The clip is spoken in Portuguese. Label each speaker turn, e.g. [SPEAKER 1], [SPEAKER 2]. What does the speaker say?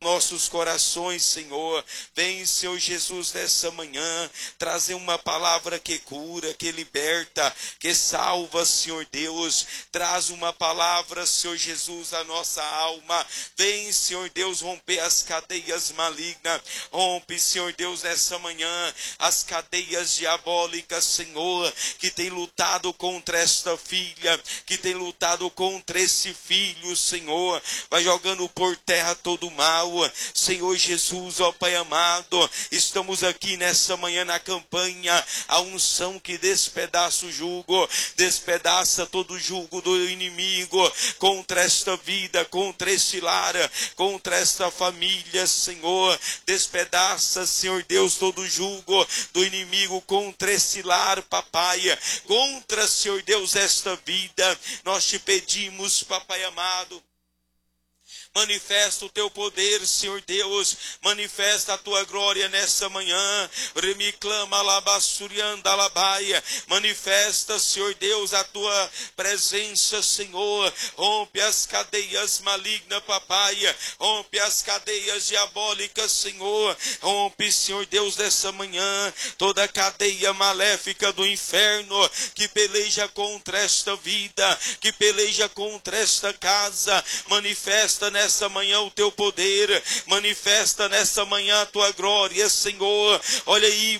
[SPEAKER 1] nossos corações, Senhor. Vem, Senhor Jesus, nessa manhã, trazer uma palavra que cura, que liberta, que salva, Senhor Deus. Traz uma palavra, Senhor Jesus, à nossa alma. Vem, Senhor Deus, romper as cadeias malignas. Rompe, Senhor Deus, nessa manhã, as cadeias diabólicas, Senhor, que tem lutado contra esta filha, que tem lutado contra esse filho, Senhor. Vai jogando por terra todo o mal. Senhor Jesus, ó Pai amado, estamos aqui nessa manhã na campanha, a unção que despedaça o jugo, despedaça todo o jugo do inimigo, contra esta vida, contra este lar, contra esta família, Senhor. Despedaça, Senhor Deus, todo o jugo do inimigo contra esse lar, papai, contra, Senhor Deus, esta vida. Nós te pedimos, papai amado, manifesta o teu poder, Senhor Deus. Manifesta a tua glória nessa manhã. Remiclama labassurianda labaia. Manifesta, Senhor Deus, a tua presença, Senhor. Rompe as cadeias malignas, papai. Rompe as cadeias diabólicas, Senhor. Rompe, Senhor Deus, nessa manhã toda a cadeia maléfica do inferno que peleja contra esta vida, que peleja contra esta casa. Manifesta nessa manhã o teu poder, manifesta nessa manhã a tua glória, Senhor. Olha aí,